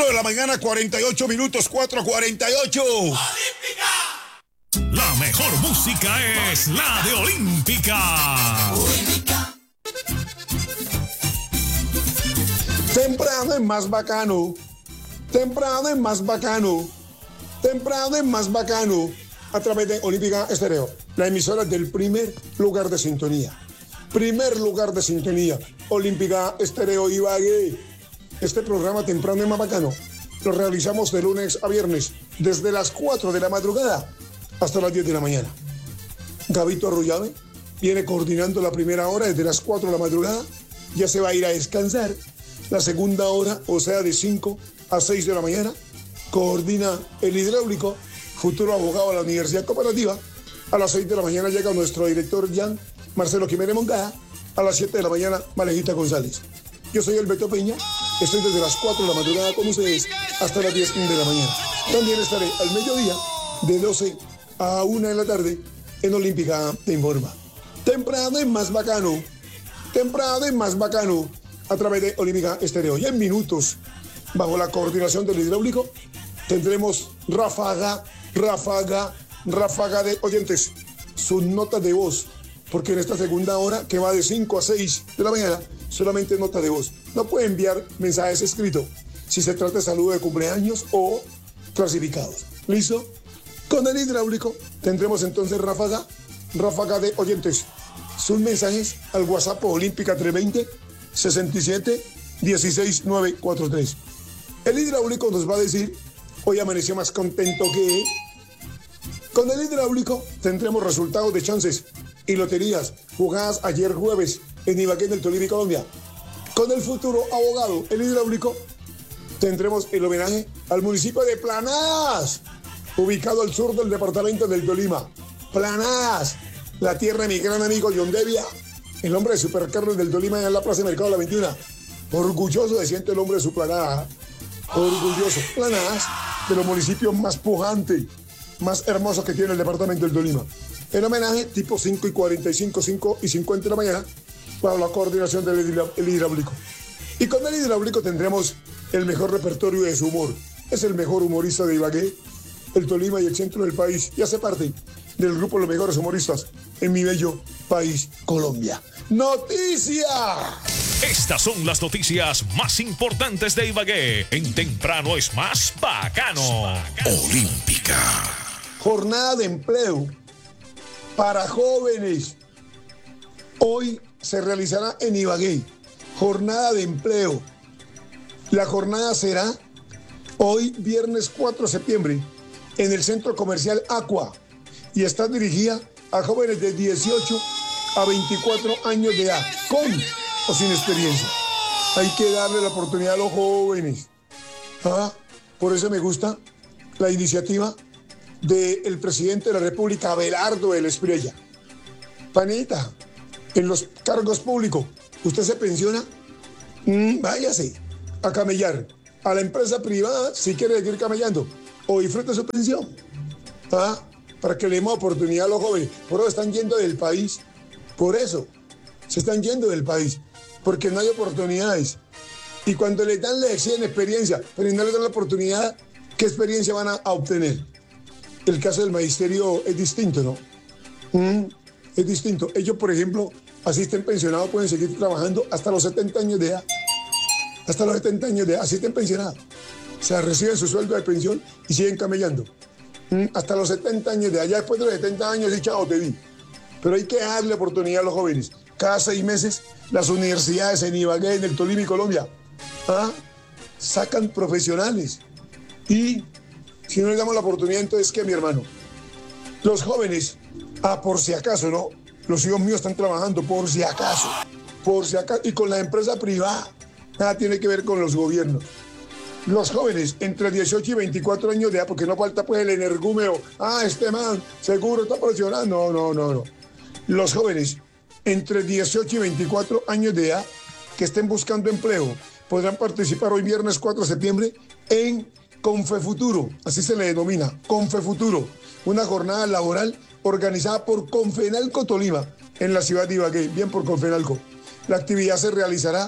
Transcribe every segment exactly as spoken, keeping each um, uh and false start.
cuatro de la mañana, cuarenta y ocho minutos, cuatro cuarenta y ocho. La mejor música es la de Olímpica. Olímpica. Temprano es más bacano. Temprano es más bacano. Temprano es más bacano. A través de Olímpica Estéreo, la emisora del primer lugar de sintonía. Primer lugar de sintonía. Olímpica Estéreo Ibagué. Este programa Temprano es más bacano lo realizamos de lunes a viernes, desde las cuatro de la madrugada hasta las diez de la mañana. Gabito Arroyave viene coordinando la primera hora desde las cuatro de la madrugada. Ya se va a ir a descansar. La segunda hora, o sea, de cinco a seis de la mañana, coordina el hidráulico, futuro abogado de la Universidad Cooperativa. A las seis de la mañana llega nuestro director Jan Marcelo Jiménez Mongada. A las siete de la mañana, Malejita González. Yo soy el Beto Peña. Estoy desde las cuatro de la madrugada con ustedes hasta las diez de la mañana. También estaré al mediodía de doce a una de la tarde en Olímpica Te Informa. Temprano es más bacano. Temprano es más bacano a través de Olímpica Estéreo. Y en minutos, bajo la coordinación del hidráulico, tendremos ráfaga, ráfaga, ráfaga de oyentes. Sus notas de voz. Porque en esta segunda hora, que va de cinco a seis de la mañana, solamente nota de voz. No puede enviar mensajes escritos si se trata de saludo de cumpleaños o clasificados. ¿Listo? Con el hidráulico tendremos entonces ráfaga, ráfaga de oyentes. Sus mensajes al WhatsApp Olímpica trescientos veinte, sesenta y siete, dieciséis, novecientos cuarenta y tres. El hidráulico nos va a decir, hoy amaneció más contento que... Con el hidráulico tendremos resultados de chances y loterías jugadas ayer jueves en Ibagué, en el Tolima y Colombia. Con el futuro abogado, el hidráulico, tendremos el homenaje al municipio de Planadas, ubicado al sur del departamento del Tolima. Planadas, la tierra de mi gran amigo John Devia, el hombre de Supercarros del Tolima en la Plaza de Mercado de la veintiuna. Orgulloso se siente el hombre de su Planada. Orgulloso. Planadas, de los municipios más pujantes, más hermosos que tiene el departamento del Tolima. El homenaje tipo cinco y cuarenta y cinco, cinco y cincuenta de la mañana, para la coordinación del hidráulico. Y con el hidráulico tendremos el mejor repertorio de su humor. Es el mejor humorista de Ibagué, el Tolima y el centro del país. Y hace parte del grupo de los mejores humoristas en mi bello país, Colombia. ¡Noticia! Estas son las noticias más importantes de Ibagué. En Temprano es más bacano. Olímpica. Jornada de empleo para jóvenes. Hoy se realizará en Ibagué. Jornada de empleo. La jornada será hoy, viernes cuatro de septiembre, en el Centro Comercial Aqua. Y está dirigida a jóvenes de dieciocho a veinticuatro años de edad, con o sin experiencia. Hay que darle la oportunidad a los jóvenes. ¿Ah? Por eso me gusta la iniciativa del presidente de la República, Abelardo del Espriella. Panita, en los cargos públicos, ¿usted se pensiona? Mm, váyase a camellar a la empresa privada si quiere seguir camellando o disfrute su pensión. ¿Ah? Para que le demos oportunidad a los jóvenes. Por eso están yendo del país. Por eso se están yendo del país. Porque no hay oportunidades. Y cuando les dan, les exigen experiencia, pero no les dan la oportunidad, ¿qué experiencia van a, a obtener? El caso del magisterio es distinto, ¿no? Mm, es distinto. Ellos, por ejemplo, asisten pensionados, pueden seguir trabajando hasta los setenta años de edad. Hasta los setenta años de edad, asisten pensionados. O sea, reciben su sueldo de pensión y siguen camellando. Mm, hasta los setenta años de edad. Ya después de los setenta años, sí, chao, te di. Pero hay que darle oportunidad a los jóvenes. Cada seis meses, las universidades en Ibagué, en el Tolima y Colombia, ¿ah? sacan profesionales. Y si no les damos la oportunidad, entonces, ¿qué, mi hermano? Los jóvenes, ah, por si acaso, ¿no? Los hijos míos están trabajando, por si acaso. Por si acaso. Y con la empresa privada. Nada tiene que ver con los gobiernos. Los jóvenes entre dieciocho y veinticuatro años de edad, porque no falta pues el energúmeno. Ah, este man seguro está presionando. No, no, no, no. Los jóvenes entre dieciocho y veinticuatro años de edad que estén buscando empleo podrán participar hoy viernes cuatro de septiembre en Confefuturo, así se le denomina, Confefuturo, una jornada laboral organizada por Confenalco Tolima en la ciudad de Ibagué, bien por Confenalco. La actividad se realizará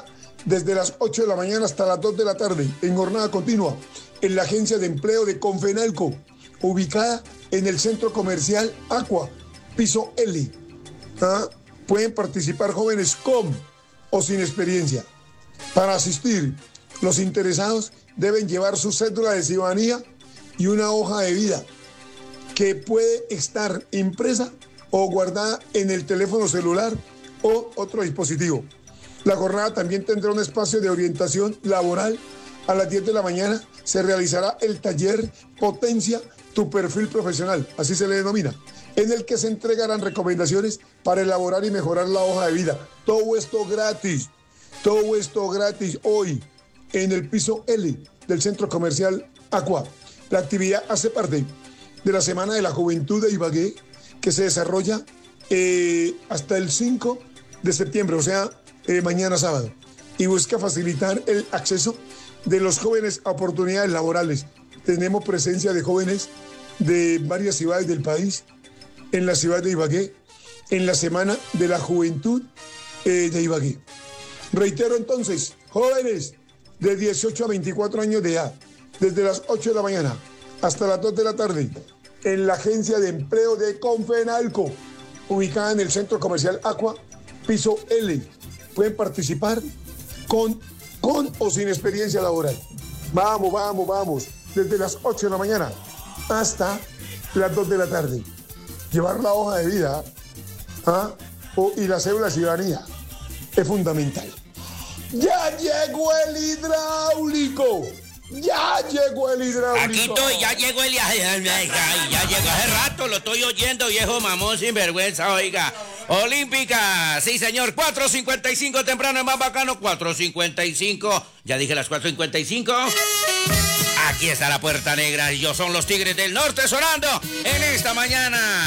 desde las ocho de la mañana hasta las dos de la tarde, en jornada continua, en la agencia de empleo de Confenalco, ubicada en el centro comercial Aqua, piso L. ¿Ah? Pueden participar jóvenes con o sin experiencia. Para asistir, los interesados deben llevar su cédula de ciudadanía y una hoja de vida que puede estar impresa o guardada en el teléfono celular o otro dispositivo. La jornada también tendrá un espacio de orientación laboral. A las diez de la mañana se realizará el taller Potencia tu perfil profesional, así se le denomina, en el que se entregarán recomendaciones para elaborar y mejorar la hoja de vida. Todo esto gratis, todo esto gratis hoy en el piso L del centro comercial Aqua. La actividad hace parte de la Semana de la Juventud de Ibagué, que se desarrolla eh, hasta el cinco de septiembre, o sea, eh, mañana sábado, y busca facilitar el acceso de los jóvenes a oportunidades laborales. Tenemos presencia de jóvenes de varias ciudades del país, en la ciudad de Ibagué, en la Semana de la Juventud eh, de Ibagué. Reitero entonces, jóvenes de dieciocho a veinticuatro años de edad, desde las ocho de la mañana hasta las dos de la tarde, en la agencia de empleo de Confenalco, ubicada en el centro comercial Aqua, piso L. Pueden participar con, con o sin experiencia laboral. Vamos, vamos, vamos. Desde las ocho de la mañana hasta las dos de la tarde. Llevar la hoja de vida ¿ah? o, y la cédula de ciudadanía es fundamental. ¡Ya llegó el hidráulico! ¡Ya llegó el hidráulico! Aquí estoy, ya llegó el... Ay, ay, ay, ya llegó hace rato, lo estoy oyendo, viejo mamón sinvergüenza, oiga. Olímpica, sí señor, cuatro cincuenta y cinco temprano es más bacano, cuatro cincuenta y cinco, ya dije las cuatro cincuenta y cinco. Aquí está la Puerta Negra y yo son los Tigres del Norte sonando en esta mañana.